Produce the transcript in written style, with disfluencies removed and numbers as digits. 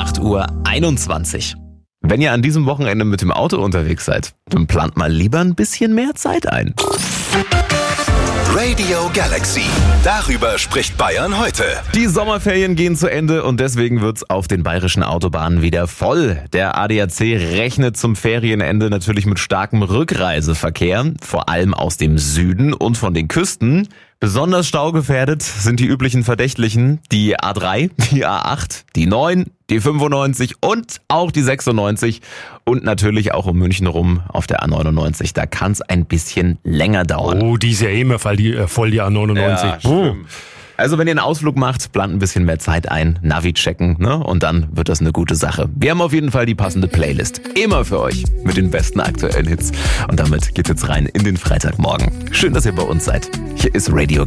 8:21 Uhr. Wenn ihr an diesem Wochenende mit dem Auto unterwegs seid, dann plant mal lieber ein bisschen mehr Zeit ein. Radio Galaxy. Darüber spricht Bayern heute. Die Sommerferien gehen zu Ende und deswegen wird's auf den bayerischen Autobahnen wieder voll. Der ADAC rechnet zum Ferienende natürlich mit starkem Rückreiseverkehr, vor allem aus dem Süden und von den Küsten. Besonders staugefährdet sind die üblichen Verdächtlichen, die A3, die A8, die 9, die 95 und auch die 96 und natürlich auch um München rum auf der A99. Da kann es ein bisschen länger dauern. Oh, die ist ja immer voll die A99. Ja, stimmt. Also wenn ihr einen Ausflug macht, plant ein bisschen mehr Zeit ein, Navi checken, ne? Und dann wird das eine gute Sache. Wir haben auf jeden Fall die passende Playlist. Immer für euch mit den besten aktuellen Hits. Und damit geht's jetzt rein in den Freitagmorgen. Schön, dass ihr bei uns seid. Hier ist Radio